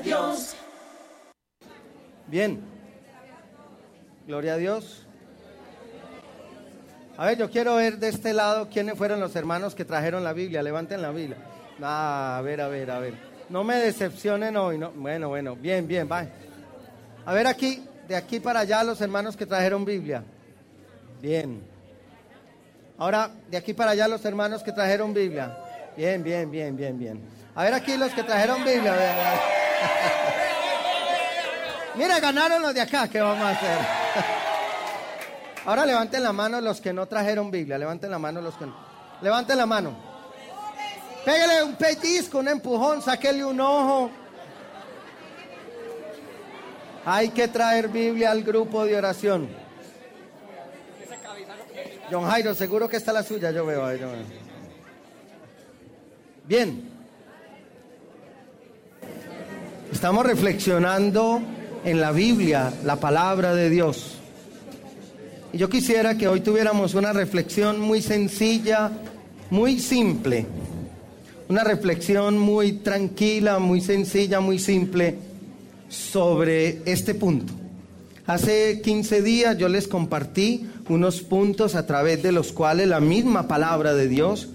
Dios. Bien. Gloria a Dios. A ver, yo quiero ver de este lado quiénes fueron los hermanos que trajeron la Biblia. Levanten la Biblia. A ver. No me decepcionen hoy, ¿no? Bueno, bien, va. A ver aquí, de aquí para allá los hermanos que trajeron Biblia. Bien. Ahora, de aquí para allá los hermanos que trajeron Biblia. Bien. A ver aquí los que trajeron Biblia. Mira, ganaron los de acá, ¿qué vamos a hacer? Ahora levanten la mano los que no trajeron Biblia. Levanten la mano los que no. Levanten la mano. Pégale un pellizco, un empujón, sáquele un ojo. Hay que traer Biblia al grupo de oración. John Jairo, seguro que está la suya, yo veo. Bien. Estamos reflexionando en la Biblia, la palabra de Dios. Y yo quisiera que hoy tuviéramos una reflexión muy sencilla, muy simple. Una reflexión muy tranquila, muy sencilla, muy simple sobre este punto. Hace 15 días yo les compartí unos puntos a través de los cuales la misma palabra de Dios